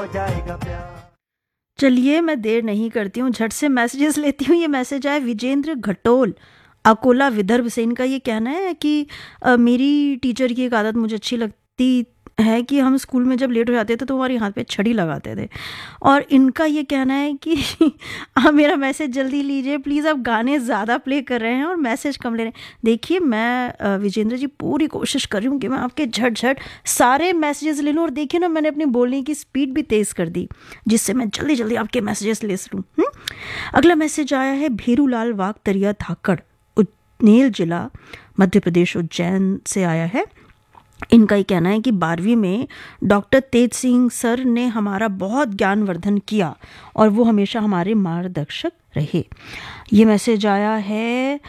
चलिए मैं देर नहीं करती हूँ, झट से मैसेजेस लेती हूँ। ये मैसेज आया विजेंद्र घटोल, अकोला, विदर्भ से। इनका ये कहना है कि मेरी टीचर की एक आदत मुझे अच्छी लगती है कि हम स्कूल में जब लेट हो जाते थे तो हमारे हाथ पे छड़ी लगाते थे। और इनका ये कहना है कि आप मेरा मैसेज जल्दी लीजिए प्लीज़, आप गाने ज़्यादा प्ले कर रहे हैं और मैसेज कम ले रहे हैं। देखिए मैं विजेंद्र जी पूरी कोशिश कर रही हूँ कि मैं आपके झट झट सारे मैसेजेस ले लूँ। और देखिए ना, मैंने अपनी बोलने की स्पीड भी तेज़ कर दी जिससे मैं जल्दी जल्दी आपके मैसेजेस ले लूँ। अगला मैसेज आया है भेरूलाल वागतरिया धाकड़, उज्जैन जिला, मध्य प्रदेश, उज्जैन से आया है। इनका ही कहना है कि 12वीं में डॉक्टर तेज सिंह सर ने हमारा बहुत ज्ञानवर्धन किया और वो हमेशा हमारे मार्गदर्शक रहे। ये मैसेज आया है